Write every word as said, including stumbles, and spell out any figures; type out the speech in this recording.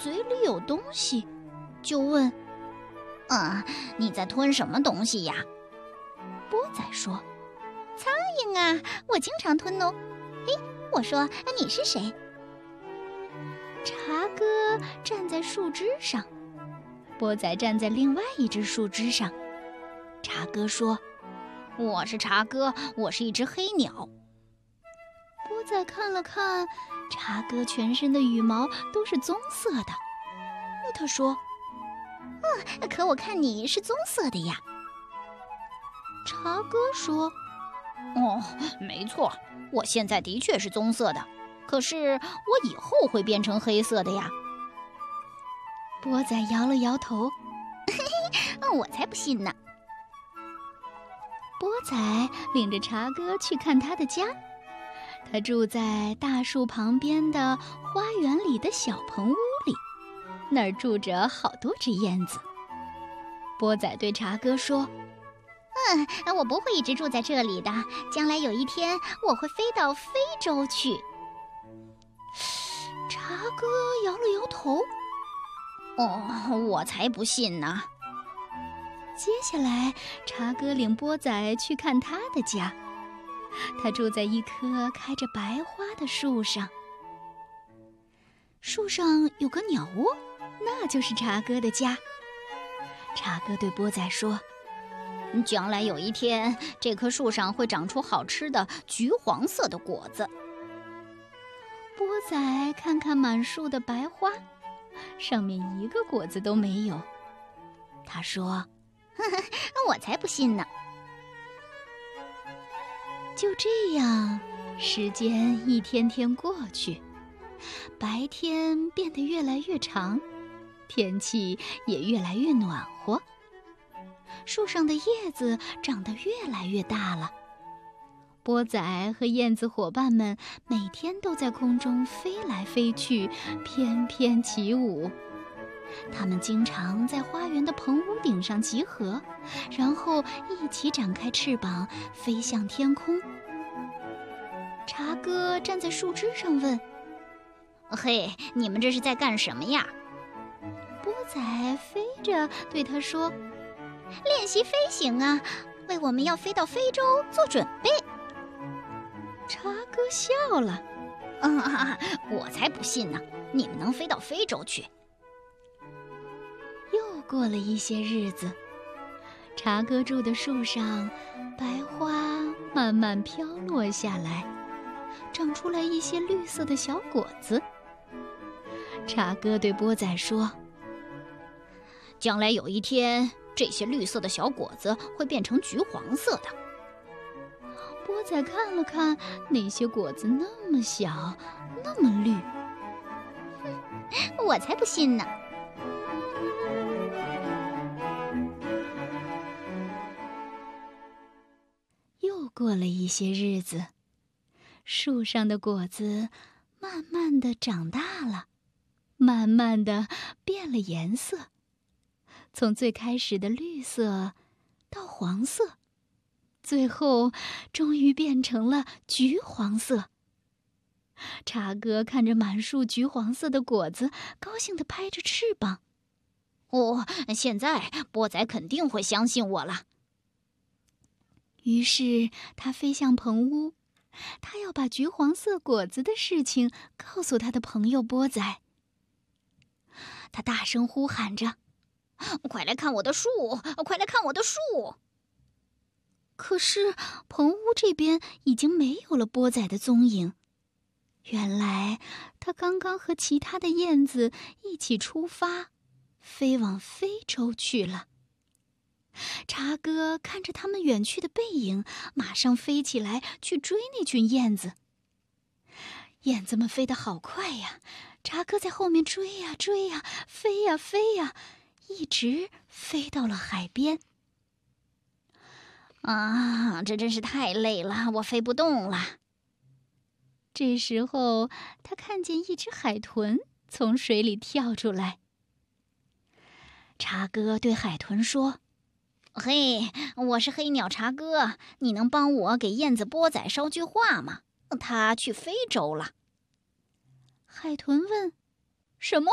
嘴里有东西，就问：“ 啊，你在吞什么东西呀？” 波仔说：“ 苍蝇啊，我经常吞哦。嘿，我说你是谁？” 茶哥站在树枝上，波仔站在另外一只树枝上。茶哥说：“ 我是茶哥，我是一只黑鸟。” 波仔看了看，茶哥全身的羽毛都是棕色的。他说：“ 嗯，可我看你是棕色的呀。” 茶哥说：“ 哦，没错，我现在的确是棕色的，可是我以后会变成黑色的呀。” 波仔摇了摇头：“ 嘿嘿，我才不信呢。” 波仔领着茶哥去看他的家。他住在大树旁边的花园里的小棚屋里，那儿住着好多只燕子。波仔对茶哥说：“ 嗯，我不会一直住在这里的，将来有一天我会飞到非洲去。” 茶哥摇了摇头：“ 哦，我才不信呢。” 接下来，茶哥领波仔去看他的家。他住在一棵开着白花的树上，树上有个鸟窝，那就是茶哥的家。茶哥对波仔说：“ 将来有一天，这棵树上会长出好吃的橘黄色的果子。” 波仔看看满树的白花，上面一个果子都没有。他说：“ 呵呵，我才不信呢。” 就这样，时间一天天过去，白天变得越来越长，天气也越来越暖和，树上的叶子长得越来越大了。波仔和燕子伙伴们每天都在空中飞来飞去，翩翩起舞。他们经常在花园的棚屋顶上集合，然后一起展开翅膀飞向天空。茶哥站在树枝上问：“ 嘿，你们这是在干什么呀？” 波仔飞着对他说：“ 练习飞行啊，为我们要飞到非洲做准备。” 茶哥笑了：“ 啊，我才不信呢！你们能飞到非洲去？” 又过了一些日子，茶哥住的树上，白花慢慢飘落下来，长出来一些绿色的小果子。茶哥对波仔说：“ 将来有一天，这些绿色的小果子会变成橘黄色的。” 波仔看了看那些果子，那么小，那么绿。 我才不信呢。 又过了一些日子，树上的果子慢慢的长大了，慢慢的变了颜色，从最开始的绿色到黄色，最后终于变成了橘黄色。茶哥看着满树橘黄色的果子，高兴地拍着翅膀。 哦，现在波仔肯定会相信我了。 于是他飞向棚屋，他要把橘黄色果子的事情告诉他的朋友波仔。他大声呼喊着：“ 快来看我的树！快来看我的树！” 可是棚屋这边已经没有了波仔的踪影。原来他刚刚和其他的燕子一起出发，飞往非洲去了。茶哥看着他们远去的背影，马上飞起来去追那群燕子。燕子们飞得好快呀，茶哥在后面追呀追呀，飞呀飞呀，一直飞到了海边。 啊，这真是太累了，我飞不动了。 这时候，他看见一只海豚从水里跳出来。茶哥对海豚说：“ 嘿，我是黑鸟茶哥，你能帮我给燕子波仔捎句话吗？他去非洲了。” 海豚问：“什么